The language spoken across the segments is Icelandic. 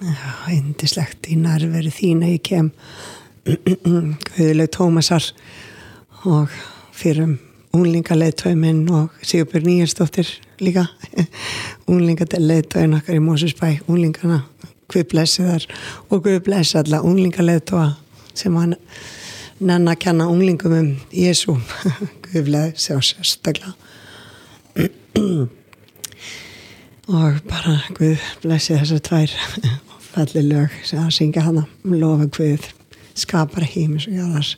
yndislegt í nærveru þín að ég kem Guðlaug Tómasar og fyrir unglingaleiðtogi minn og Sigurbjörg Níelsdóttir líka unglingaleiðtogin okkar í Mosfellsbæ unglingana, Guð blessi þar og Guð blessi alla unglingaleiðtoga sem hann nenn að kenna unglingum Jesú Guð blessi og sérstaklega og bara Guð blessi þessar tvær falleg lög sem að syngja hana lofa Guð, skapar heimis og jarðar.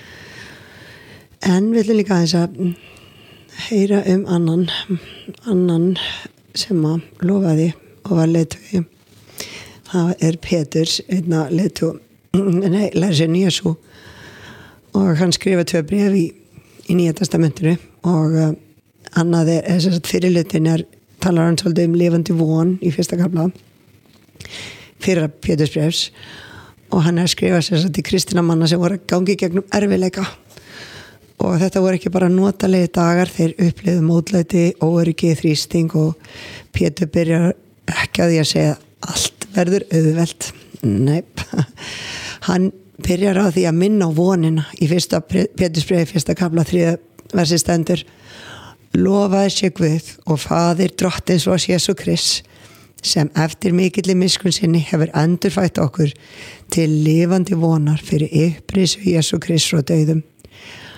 En við viljum líka aðeins að heyra annan sem að lofaði og var leiðtogi. Það Pétur, einna leiðtogi lærisveinn Jesú og hann skrifa 2 bréf í Nýja testamentinu og annað þess að fyrirlutin talar hann svolítið lifandi von í 1. kafla fyrir Péturs bréfs og hann skrifa sér til kristinna manna sem voru að gangi gegnum erfiðleika og þetta voru ekki bara notalegi dagar, þeir upplifðu mótlæti, óöryggi, þrýsting og Pétur byrjar ekki að því að segja allt verður auðvelt. Nei, hann byrjar á því að minna á vonina í 1. Péturs bréfi 1. kafla 3. versi stendur lofaði sé Guð og faðir drottins vors Jesú Krist sem eftir mikilli miskunn sinni hefur endurfætt okkur til lifandi vonar fyrir upprisu Jesú Krist frá dauðum